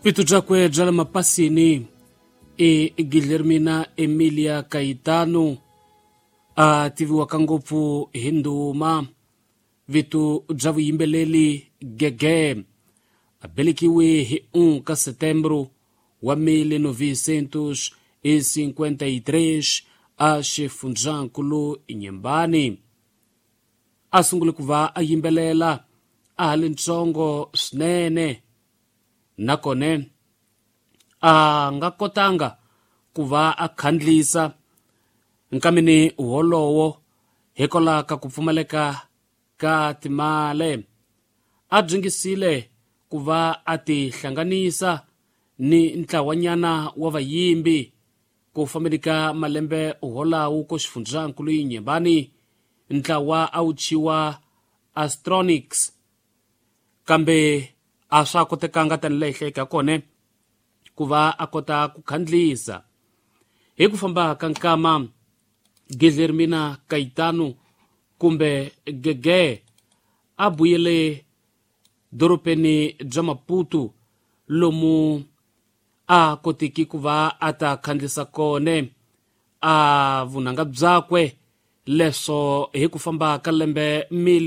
Vitu jakwe jala mapasini Guilhermina Emilia Caetano tivi wakangopu hinduma vitu javu yimbeleli gege abelikiwe hi 1 setembro wa 1953 axifunjankulu inyembani asungule kuva ayimbelela ali ntsongo swinene nakone nga kotanga kuva akhandlisa nkamini wolowo hikolaka ku pfumaleka ka timale abzingisile kuva ati hlanganisa ni ntlawanyana wa vayimbi ku fambeleka malembe uholawu ko xifunjankulu inyembani ntlawa awuchiwa Astronics kambe a swa kotekanga tanilehleka kone kuva akota ku khandlisa hi ku famba ka nkama Guilhermina Caetano kumbe Gege abuyele doropeni bya Maputo lomu a kotiki kuva ata khandlisa kone a vunanga byakwe leswo hi ku famba ka lembe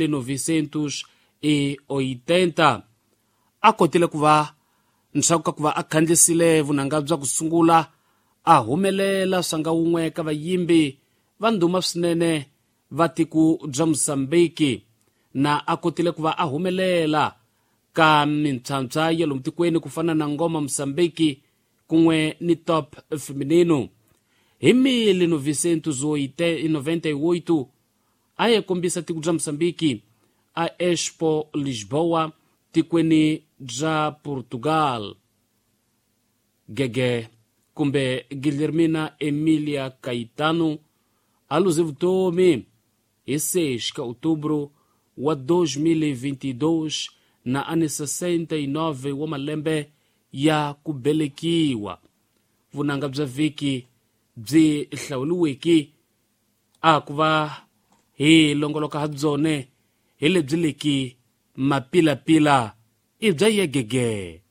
1980 a kotile kuva ntshakuka kuva a khandlisile vunanga bya kusungula a humelela swanga wun'we ka vayimbi va ndhuma swinene va tiku bya Mosambiki na a kotile kuva a humelela ka mintshantsha ya lomu tikweni ku fana na ngoma Mosambiki kun'we ni top feminino hi 1998 a ye kombisa tiku bya Mosambiki a Expo Lisboa tikweni bya Portugal. Gege kumbe Guilhermina Emilia Caetano aluze vutomi hi 6 outubro wa 2022 na ani 69 wa malembe ya kubelekiwa. Vunanga bya viki byi hlawuliweki a kuva hi longoloka ha byone hi lebyi leki mapilapila i bya Yegege.